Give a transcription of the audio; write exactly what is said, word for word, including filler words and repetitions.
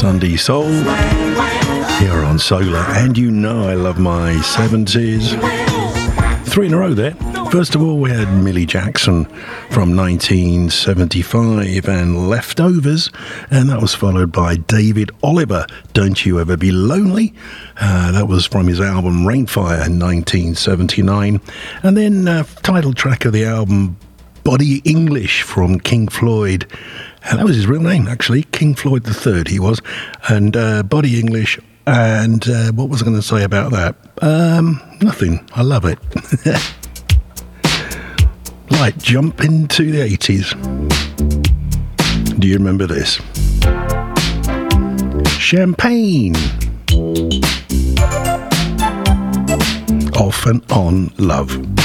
Sunday Soul here on Solar, and you know I love my seventies. Three in a row there. First of all, we had Millie Jackson from nineteen seventy-five and Leftovers, and that was followed by David Oliver, Don't You Ever Be Lonely. Uh, that was from his album Rainfire in nineteen seventy-nine. And then uh, title track of the album, Buddy English from King Floyd. And that was his real name, actually, King Floyd the Third he was. And uh, Buddy English. And uh, what was I going to say about that? Um, nothing. I love it. Right, jump into the eighties. Do you remember this? Champagne. Off and On Love.